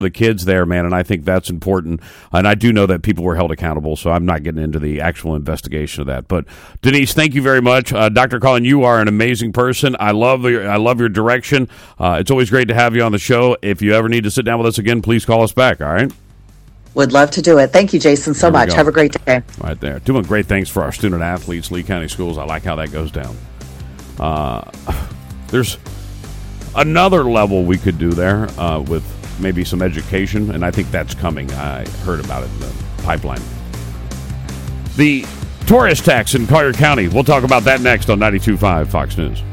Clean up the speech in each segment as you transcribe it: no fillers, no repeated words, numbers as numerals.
the kids there, man, and I think that's important. And I do know that people were held accountable, so I'm not getting into the actual investigation of that. But Denise, thank you very much. Dr. Cullen, you are an amazing person. I love your direction. It's always great to have you on the show. If you ever need to sit down with us again, please call us back, all right? Would love to do it. Thank you, Jason, so much. Have a great day. Right there. Doing great things for our student athletes, Lee County Schools. I like how that goes down. There's another level we could do there with maybe some education, and I think that's coming. I heard about it in the pipeline. The tourist tax in Collier County. We'll talk about that next on 92.5 Fox News.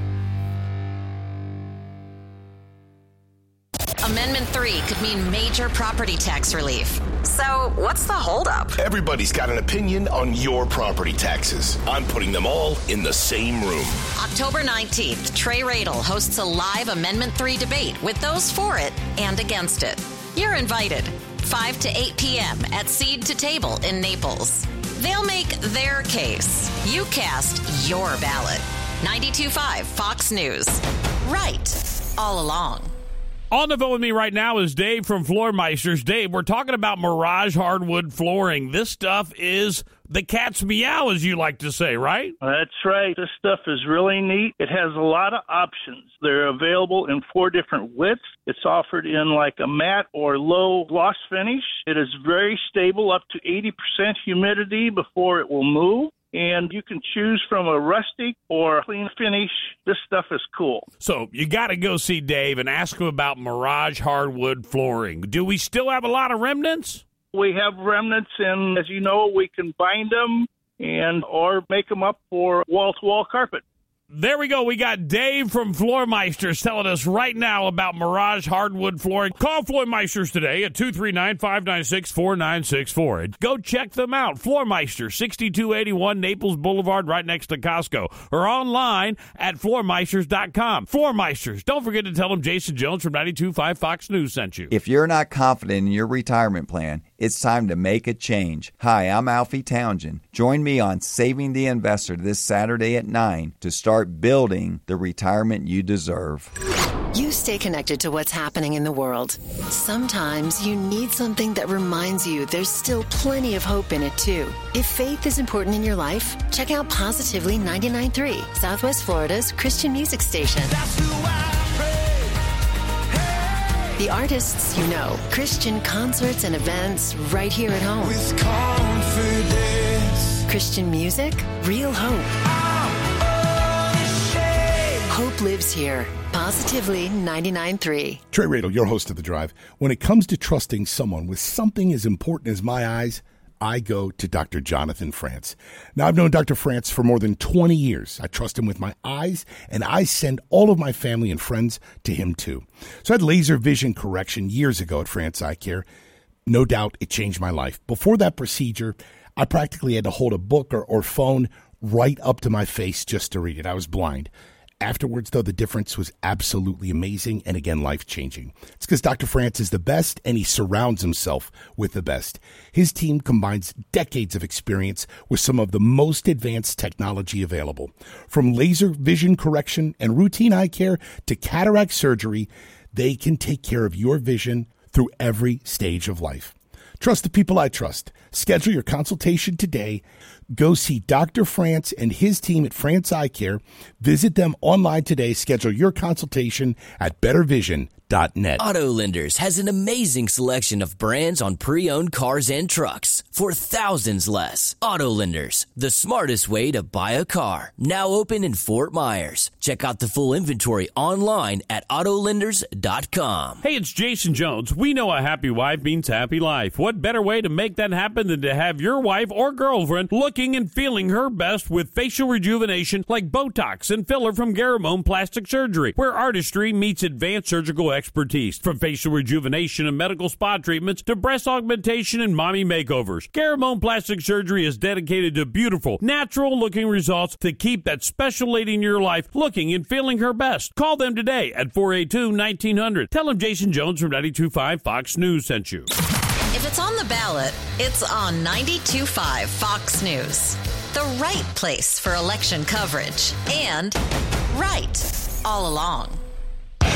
Amendment 3 could mean major property tax relief. So, what's the holdup? Everybody's got an opinion on your property taxes. I'm putting them all in the same room. October 19th, Trey Radel hosts a live Amendment 3 debate with those for it and against it. You're invited. 5 to 8 p.m. at Seed to Table in Naples. They'll make their case. You cast your ballot. 92.5 Fox News. Right all along. On the phone with me right now is Dave from Floormeisters. Dave, we're talking about Mirage hardwood flooring. This stuff is the cat's meow, as you like to say, right? That's right. This stuff is really neat. It has a lot of options. They're available in 4 different widths. It's offered in like a matte or low gloss finish. It is very stable, up to 80% humidity before it will move. And you can choose from a rustic or a clean finish. This stuff is cool. So you got to go see Dave and ask him about Mirage hardwood flooring. Do we still have a lot of remnants? We have remnants, and as you know, we can bind them or make them up for wall-to-wall carpet. There we go. We got Dave from Floormeisters telling us right now about Mirage hardwood flooring. Call Floormeisters today at 239-596-4964. Go check them out. Floormeisters, 6281 Naples Boulevard, right next to Costco. Or online at floormeisters.com. Floormeisters. Don't forget to tell them Jason Jones from 92.5 Fox News sent you. If you're not confident in your retirement plan, it's time to make a change. Hi, I'm Alfie Townsend. Join me on Saving the Investor this Saturday at 9 to start building the retirement you deserve. You stay connected to what's happening in the world. Sometimes you need something that reminds you there's still plenty of hope in it, too. If faith is important in your life, check out Positively 99.3, Southwest Florida's Christian music station. That's who I pray. Hey. The artists you know, Christian concerts and events right here at home. With confidence. Christian music, real hope. Hope lives here. Positively 99.3. Trey Radel, your host of The Drive. When it comes to trusting someone with something as important as my eyes, I go to Dr. Jonathan France. Now, I've known Dr. France for more than 20 years. I trust him with my eyes, and I send all of my family and friends to him, too. So I had laser vision correction years ago at France Eye Care. No doubt it changed my life. Before that procedure, I practically had to hold a book or phone right up to my face just to read it. I was blind. Afterwards, though, the difference was absolutely amazing and, again, life-changing. It's because Dr. France is the best, and he surrounds himself with the best. His team combines decades of experience with some of the most advanced technology available. From laser vision correction and routine eye care to cataract surgery, they can take care of your vision through every stage of life. Trust the people I trust. Schedule your consultation today. Go see Dr. France and his team at France Eye Care. Visit them online today. Schedule your consultation at bettervision.net. Auto Lenders has an amazing selection of brands on pre-owned cars and trucks for thousands less. Auto Lenders, the smartest way to buy a car. Now open in Fort Myers. Check out the full inventory online at autolenders.com. Hey, it's Jason Jones. We know a happy wife means happy life. What better way to make that happen than to have your wife or girlfriend looking and feeling her best with facial rejuvenation like Botox and filler from Garamone Plastic Surgery, where artistry meets advanced surgical expertise. From facial rejuvenation and medical spa treatments to breast augmentation and mommy makeovers, Garamone Plastic Surgery is dedicated to beautiful, natural-looking results to keep that special lady in your life looking and feeling her best. Call them today at 482-1900. Tell them Jason Jones from 92.5 Fox News sent you. If it's on the ballot, it's on 92.5 Fox News. The right place for election coverage. And right all along.